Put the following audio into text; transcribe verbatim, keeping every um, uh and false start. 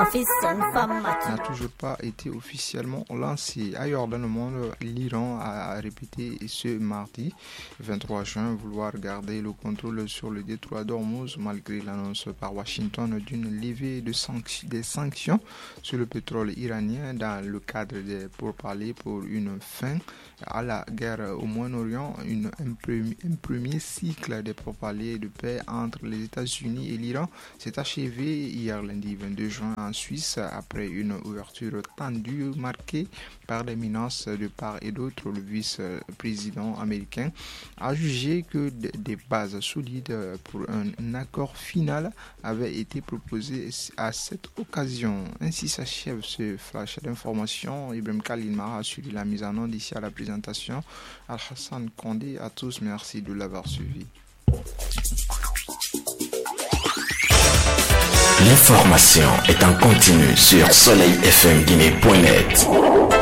n'a toujours pas été officiellement lancé. Ailleurs dans le monde, l'Iran a répété ce mardi vingt-trois juin vouloir garder le contrôle sur le détroit d'Ormuz malgré l'annonce par Washington d'une levée de sanc- des sanctions sur le pétrole iranien dans le cadre des pourparlers pour une fin à la guerre au Moyen-Orient. Une, un, premier, un premier cycle des pourparlers de paix entre les États-Unis et l'Iran s'est achevé hier lundi vingt-deux juin en Suisse après une ouverture tendue marquée par des menaces de part et d'autre. Le vice-président américain a jugé que des bases solides pour un accord final avaient été proposées à cette occasion. Ainsi s'achève ce flash d'information. Ibrahim Khalilma a assuré la mise en onde ici à la présentation. Al-Hassan Condé à tous, merci de l'avoir suivi. L'information est en continu sur soleil f m guinée point net.